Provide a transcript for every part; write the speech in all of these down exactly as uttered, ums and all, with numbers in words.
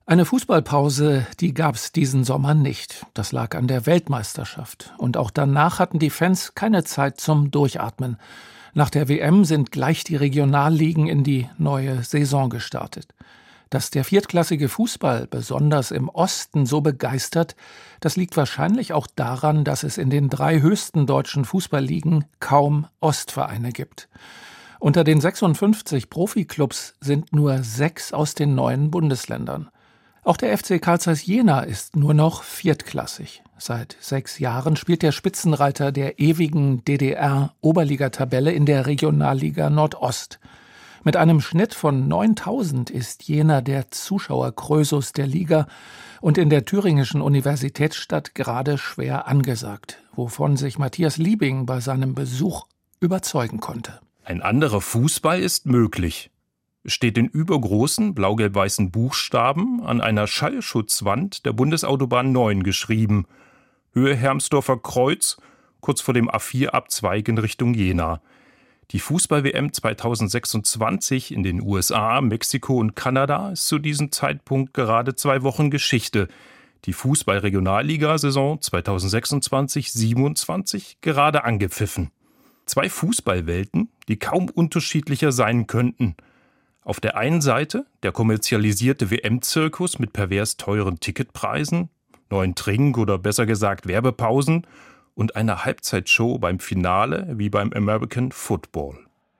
Eine Fußballpause, die gab's diesen Sommer nicht. Das lag an der Weltmeisterschaft. Und auch danach hatten die Fans keine Zeit zum Durchatmen. Nach der W M sind gleich die Regionalligen in die neue Saison gestartet. Dass der viertklassige Fußball besonders im Osten so begeistert, das liegt wahrscheinlich auch daran, dass es in den drei höchsten deutschen Fußballligen kaum Ostvereine gibt. Unter den sechsundfünfzig Profiklubs sind nur sechs aus den neuen Bundesländern. Auch der F C Carl Zeiss Jena ist nur noch viertklassig. Seit sechs Jahren spielt der Spitzenreiter der ewigen D D R-Oberligatabelle in der Regionalliga Nordost. Mit einem Schnitt von neuntausend ist Jena der Zuschauerkrösus der Liga und in der thüringischen Universitätsstadt gerade schwer angesagt, wovon sich Matthias Liebing bei seinem Besuch überzeugen konnte. Ein anderer Fußball ist möglich. Steht in übergroßen blau-gelb-weißen Buchstaben an einer Schallschutzwand der Bundesautobahn neun geschrieben. Höhe Hermsdorfer Kreuz, kurz vor dem A vier Abzweig in Richtung Jena. Die Fußball-W M zweitausendsechsundzwanzig in den U S A, Mexiko und Kanada ist zu diesem Zeitpunkt gerade zwei Wochen Geschichte. Die Fußball-Regionalliga-Saison zweitausendsechsundzwanzig siebenundzwanzig gerade angepfiffen. Zwei Fußballwelten, die kaum unterschiedlicher sein könnten. Auf der einen Seite der kommerzialisierte W M-Zirkus mit pervers teuren Ticketpreisen, neuen Trink- oder besser gesagt Werbepausen und einer Halbzeitshow beim Finale wie beim American Football.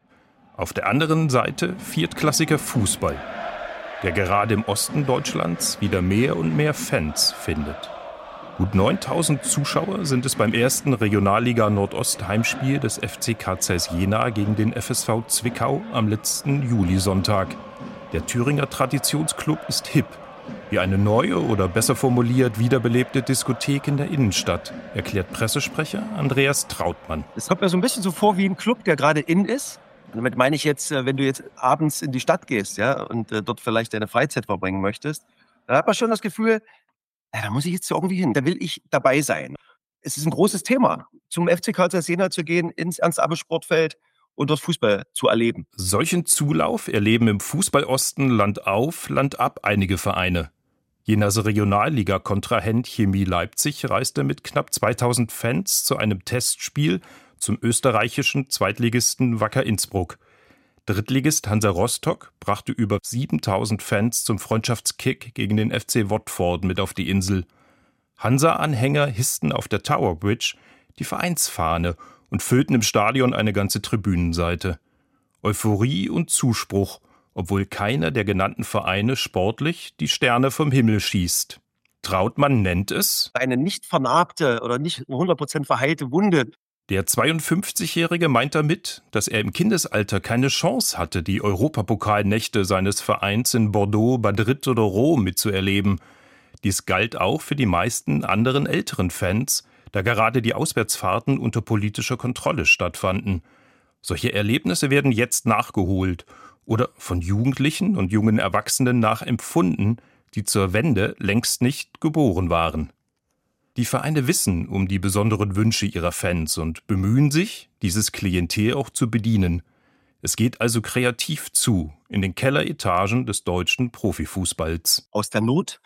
Auf der anderen Seite viertklassiger Fußball, der gerade im Osten Deutschlands wieder mehr und mehr Fans findet. Gut neuntausend Zuschauer sind es beim ersten Regionalliga Nordost-Heimspiel des F C Carl Zeiss Jena gegen den F S V Zwickau am letzten Julisonntag. Der Thüringer Traditionsclub ist hip, wie eine neue oder besser formuliert wiederbelebte Diskothek in der Innenstadt, erklärt Pressesprecher Andreas Trautmann. Es kommt mir so ein bisschen so vor wie ein Club, der gerade in ist. Und damit meine ich jetzt, wenn du jetzt abends in die Stadt gehst, ja, und äh, dort vielleicht deine Freizeit verbringen möchtest, dann hat man schon das Gefühl, ja, da muss ich jetzt irgendwie hin, da will ich dabei sein. Es ist ein großes Thema, zum F C Carl Zeiss Jena zu gehen, ins Ernst-Abbe-Sportfeld und dort Fußball zu erleben. Solchen Zulauf erleben im Fußballosten Land auf, Land ab einige Vereine. Jenas Regionalliga-Kontrahent Chemie Leipzig reiste mit knapp zweitausend Fans zu einem Testspiel zum österreichischen Zweitligisten Wacker Innsbruck. Drittligist Hansa Rostock brachte über siebentausend Fans zum Freundschaftskick gegen den F C Watford mit auf die Insel. Hansa-Anhänger hissten auf der Tower Bridge die Vereinsfahne und füllten im Stadion eine ganze Tribünenseite. Euphorie und Zuspruch, obwohl keiner der genannten Vereine sportlich die Sterne vom Himmel schießt. Trautmann nennt es eine nicht vernarbte oder nicht hundert Prozent verheilte Wunde. Der zweiundfünfzigjährige meint damit, dass er im Kindesalter keine Chance hatte, die Europapokalnächte seines Vereins in Bordeaux, Madrid oder Rom mitzuerleben. Dies galt auch für die meisten anderen älteren Fans, da gerade die Auswärtsfahrten unter politischer Kontrolle stattfanden. Solche Erlebnisse werden jetzt nachgeholt oder von Jugendlichen und jungen Erwachsenen nachempfunden, die zur Wende längst nicht geboren waren. Die Vereine wissen um die besonderen Wünsche ihrer Fans und bemühen sich, dieses Klientel auch zu bedienen. Es geht also kreativ zu in den Kelleretagen des deutschen Profifußballs. Aus der Not.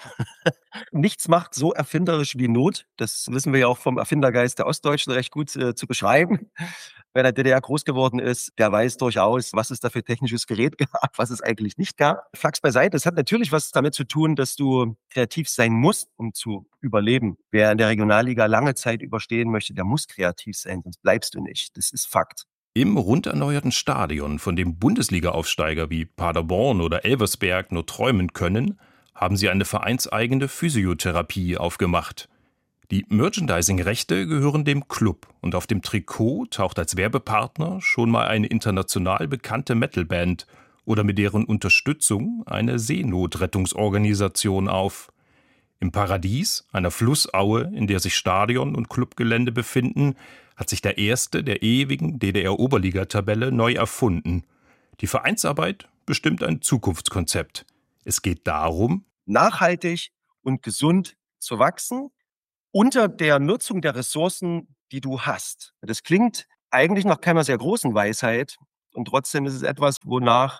Nichts macht so erfinderisch wie Not. Das wissen wir ja auch vom Erfindergeist der Ostdeutschen recht gut äh, zu beschreiben. Wer in der D D R groß geworden ist, der weiß durchaus, was es da für technisches Gerät gab, was es eigentlich nicht gab. Flachs beiseite, das hat natürlich was damit zu tun, dass du kreativ sein musst, um zu überleben. Wer in der Regionalliga lange Zeit überstehen möchte, der muss kreativ sein, sonst bleibst du nicht. Das ist Fakt. Im rund erneuerten Stadion, von dem Bundesliga-Aufsteiger wie Paderborn oder Elversberg nur träumen können, haben sie eine vereinseigene Physiotherapie aufgemacht. Die Merchandising-Rechte gehören dem Club und auf dem Trikot taucht als Werbepartner schon mal eine international bekannte Metalband oder mit deren Unterstützung eine Seenotrettungsorganisation auf. Im Paradies, einer Flussaue, in der sich Stadion und Clubgelände befinden, hat sich der erste der ewigen D D R-Oberligatabelle neu erfunden. Die Vereinsarbeit bestimmt ein Zukunftskonzept. Es geht darum, nachhaltig und gesund zu wachsen, unter der Nutzung der Ressourcen, die du hast. Das klingt eigentlich nach keiner sehr großen Weisheit und trotzdem ist es etwas, wonach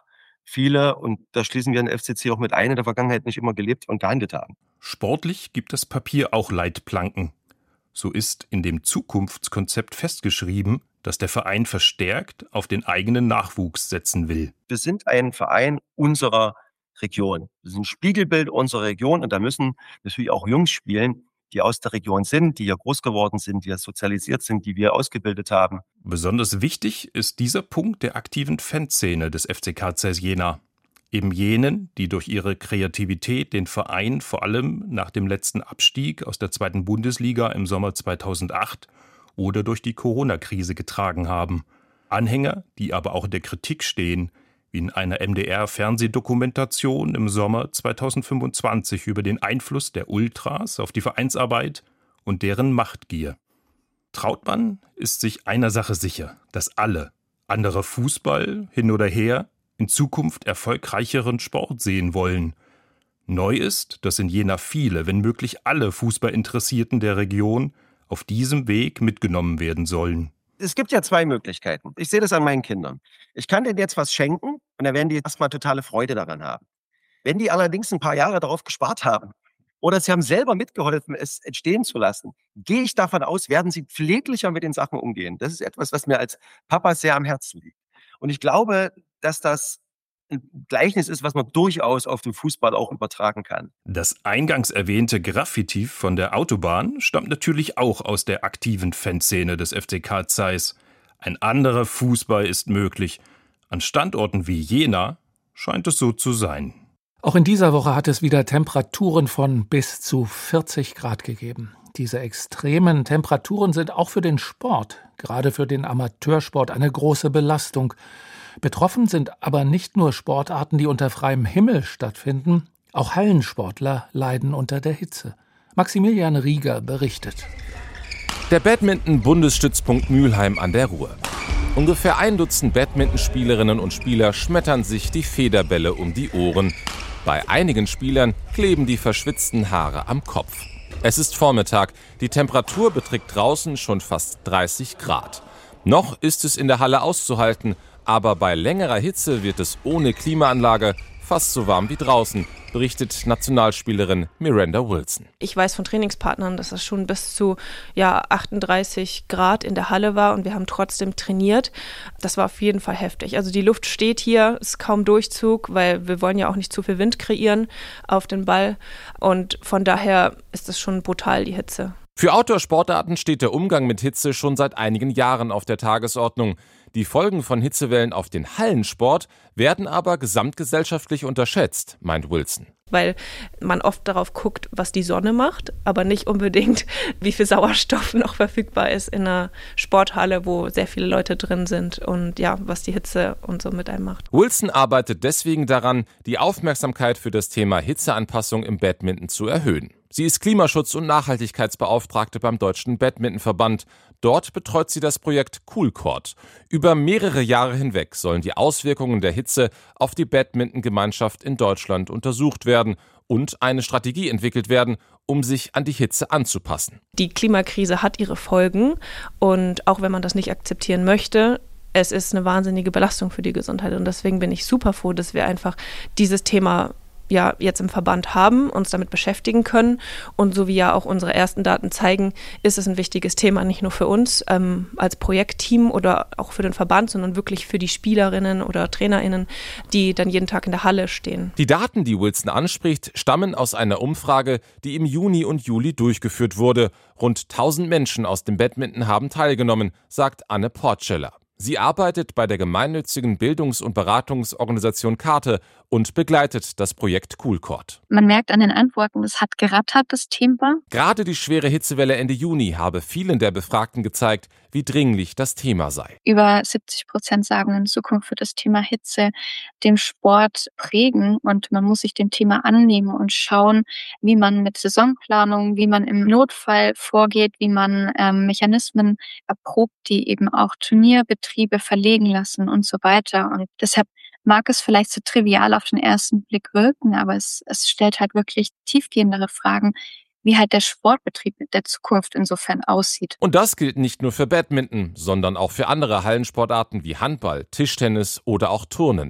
viele, und da schließen wir den F C C auch mit ein, in der Vergangenheit nicht immer gelebt und gehandelt haben. Sportlich gibt das Papier auch Leitplanken. So ist in dem Zukunftskonzept festgeschrieben, dass der Verein verstärkt auf den eigenen Nachwuchs setzen will. Wir sind ein Verein unserer Region. Wir sind ein Spiegelbild unserer Region und da müssen natürlich auch Jungs spielen, die aus der Region sind, die hier groß geworden sind, die hier sozialisiert sind, die wir ausgebildet haben. Besonders wichtig ist dieser Punkt der aktiven Fanszene des F C K Zeiss Jena. Eben jenen, die durch ihre Kreativität den Verein vor allem nach dem letzten Abstieg aus der zweiten Bundesliga im Sommer zweitausendacht oder durch die Corona-Krise getragen haben. Anhänger, die aber auch in der Kritik stehen, wie in einer M D R-Fernsehdokumentation im Sommer zweitausendfünfundzwanzig über den Einfluss der Ultras auf die Vereinsarbeit und deren Machtgier. Trautmann ist sich einer Sache sicher, dass alle, anderer Fußball hin oder her, in Zukunft erfolgreicheren Sport sehen wollen. Neu ist, dass in Jena viele, wenn möglich alle Fußballinteressierten der Region auf diesem Weg mitgenommen werden sollen. Es gibt ja zwei Möglichkeiten. Ich sehe das an meinen Kindern. Ich kann denen jetzt was schenken und dann werden die erstmal totale Freude daran haben. Wenn die allerdings ein paar Jahre darauf gespart haben oder sie haben selber mitgeholfen, es entstehen zu lassen, gehe ich davon aus, werden sie pfleglicher mit den Sachen umgehen. Das ist etwas, was mir als Papa sehr am Herzen liegt. Und ich glaube, dass das ein Gleichnis ist, was man durchaus auf den Fußball auch übertragen kann. Das eingangs erwähnte Graffiti von der Autobahn stammt natürlich auch aus der aktiven Fanszene des F C K Zeiss. Ein anderer Fußball ist möglich. An Standorten wie Jena scheint es so zu sein. Auch in dieser Woche hat es wieder Temperaturen von bis zu vierzig Grad gegeben. Diese extremen Temperaturen sind auch für den Sport, gerade für den Amateursport, eine große Belastung. Betroffen sind aber nicht nur Sportarten, die unter freiem Himmel stattfinden, auch Hallensportler leiden unter der Hitze. Maximilian Rieger berichtet. Der Badminton-Bundesstützpunkt Mülheim an der Ruhr. Ungefähr ein Dutzend Badmintonspielerinnen und Spieler schmettern sich die Federbälle um die Ohren. Bei einigen Spielern kleben die verschwitzten Haare am Kopf. Es ist Vormittag, die Temperatur beträgt draußen schon fast dreißig Grad. Noch ist es in der Halle auszuhalten, aber bei längerer Hitze wird es ohne Klimaanlage fast so warm wie draußen, berichtet Nationalspielerin Miranda Wilson. Ich weiß von Trainingspartnern, dass es schon bis zu ja, achtunddreißig Grad in der Halle war und wir haben trotzdem trainiert. Das war auf jeden Fall heftig. Also die Luft steht hier, ist kaum Durchzug, weil wir wollen ja auch nicht zu viel Wind kreieren auf den Ball. Und von daher ist es schon brutal, die Hitze. Für Outdoor-Sportarten steht der Umgang mit Hitze schon seit einigen Jahren auf der Tagesordnung. Die Folgen von Hitzewellen auf den Hallensport werden aber gesamtgesellschaftlich unterschätzt, meint Wilson. Weil man oft darauf guckt, was die Sonne macht, aber nicht unbedingt, wie viel Sauerstoff noch verfügbar ist in einer Sporthalle, wo sehr viele Leute drin sind und ja, was die Hitze und so mit einem macht. Wilson arbeitet deswegen daran, die Aufmerksamkeit für das Thema Hitzeanpassung im Badminton zu erhöhen. Sie ist Klimaschutz- und Nachhaltigkeitsbeauftragte beim Deutschen Badmintonverband. Dort betreut sie das Projekt Cool Court. Über mehrere Jahre hinweg sollen die Auswirkungen der Hitze auf die Badmintongemeinschaft in Deutschland untersucht werden und eine Strategie entwickelt werden, um sich an die Hitze anzupassen. Die Klimakrise hat ihre Folgen und auch wenn man das nicht akzeptieren möchte, es ist eine wahnsinnige Belastung für die Gesundheit und deswegen bin ich super froh, dass wir einfach dieses Thema ja jetzt im Verband haben, uns damit beschäftigen können und so wie ja auch unsere ersten Daten zeigen, ist es ein wichtiges Thema, nicht nur für uns ähm, als Projektteam oder auch für den Verband, sondern wirklich für die Spielerinnen oder TrainerInnen, die dann jeden Tag in der Halle stehen. Die Daten, die Wilson anspricht, stammen aus einer Umfrage, die im Juni und Juli durchgeführt wurde. Rund tausend Menschen aus dem Badminton haben teilgenommen, sagt Anne Portscheller. Sie arbeitet bei der gemeinnützigen Bildungs- und Beratungsorganisation Karte und begleitet das Projekt Cool Court. Man merkt an den Antworten, es hat gerattert, das Thema. Gerade die schwere Hitzewelle Ende Juni habe vielen der Befragten gezeigt, wie dringlich das Thema sei. Über siebzig Prozent sagen, in Zukunft wird das Thema Hitze den Sport prägen und man muss sich dem Thema annehmen und schauen, wie man mit Saisonplanung, wie man im Notfall vorgeht, wie man ähm, Mechanismen erprobt, die eben auch Turnierbetriebe verlegen lassen und so weiter. Und deshalb mag es vielleicht so trivial auf den ersten Blick wirken, aber es, es stellt halt wirklich tiefgehendere Fragen, wie halt der Sportbetrieb der Zukunft insofern aussieht. Und das gilt nicht nur für Badminton, sondern auch für andere Hallensportarten wie Handball, Tischtennis oder auch Turnen.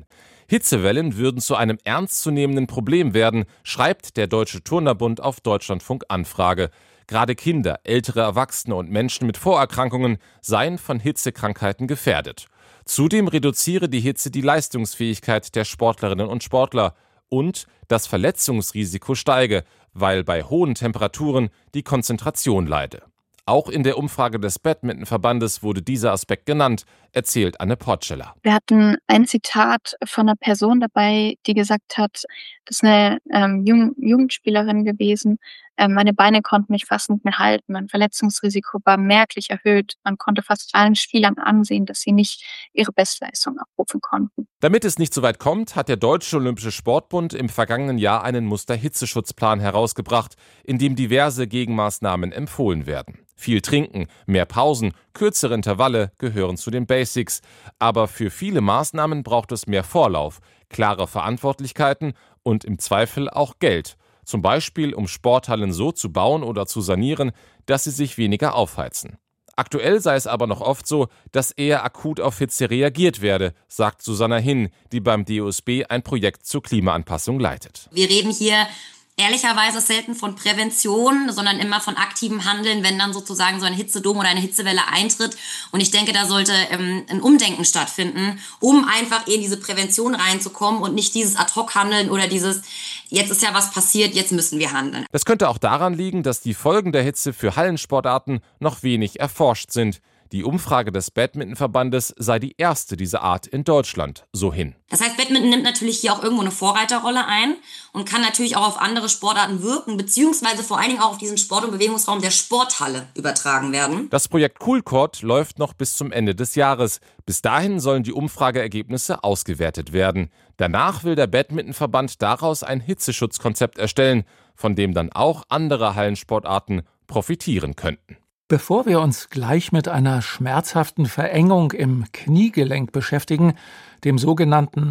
Hitzewellen würden zu einem ernstzunehmenden Problem werden, schreibt der Deutsche Turnerbund auf Deutschlandfunk Anfrage. Gerade Kinder, ältere Erwachsene und Menschen mit Vorerkrankungen seien von Hitzekrankheiten gefährdet. Zudem reduziere die Hitze die Leistungsfähigkeit der Sportlerinnen und Sportler und das Verletzungsrisiko steige, weil bei hohen Temperaturen die Konzentration leide. Auch in der Umfrage des Badmintonverbandes wurde dieser Aspekt genannt, erzählt Anne Portscheller. Wir hatten ein Zitat von einer Person dabei, die gesagt hat, das ist eine ähm, Jugend- Jugendspielerin gewesen. Ähm, meine Beine konnten mich fast nicht mehr halten. Mein Verletzungsrisiko war merklich erhöht. Man konnte fast allen Spielern ansehen, dass sie nicht ihre Bestleistung abrufen konnten. Damit es nicht so weit kommt, hat der Deutsche Olympische Sportbund im vergangenen Jahr einen Muster-Hitzeschutzplan herausgebracht, in dem diverse Gegenmaßnahmen empfohlen werden. Viel trinken, mehr Pausen, kürzere Intervalle gehören zu den Basics. Aber für viele Maßnahmen braucht es mehr Vorlauf, klare Verantwortlichkeiten und im Zweifel auch Geld. Zum Beispiel, um Sporthallen so zu bauen oder zu sanieren, dass sie sich weniger aufheizen. Aktuell sei es aber noch oft so, dass eher akut auf Hitze reagiert werde, sagt Susanna Hinn, die beim D O S B ein Projekt zur Klimaanpassung leitet. Wir reden hier ehrlicherweise selten von Prävention, sondern immer von aktivem Handeln, wenn dann sozusagen so ein Hitzedom oder eine Hitzewelle eintritt. Und ich denke, da sollte ähm, ein Umdenken stattfinden, um einfach in diese Prävention reinzukommen und nicht dieses Ad-hoc-Handeln oder dieses, jetzt ist ja was passiert, jetzt müssen wir handeln. Das könnte auch daran liegen, dass die Folgen der Hitze für Hallensportarten noch wenig erforscht sind. Die Umfrage des Badmintonverbandes sei die erste dieser Art in Deutschland, so Hinn. Das heißt, Badminton nimmt natürlich hier auch irgendwo eine Vorreiterrolle ein und kann natürlich auch auf andere Sportarten wirken, beziehungsweise vor allen Dingen auch auf diesen Sport- und Bewegungsraum der Sporthalle übertragen werden. Das Projekt Cool Court läuft noch bis zum Ende des Jahres. Bis dahin sollen die Umfrageergebnisse ausgewertet werden. Danach will der Badmintonverband daraus ein Hitzeschutzkonzept erstellen, von dem dann auch andere Hallensportarten profitieren könnten. Bevor wir uns gleich mit einer schmerzhaften Verengung im Kniegelenk beschäftigen, dem sogenannten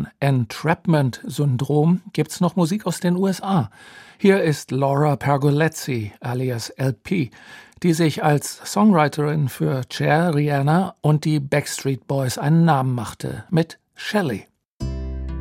Entrapment-Syndrom, gibt's noch Musik aus den U S A. Hier ist Laura Pergolezzi alias L P, die sich als Songwriterin für Cher, Rihanna und die Backstreet Boys einen Namen machte mit Shelley.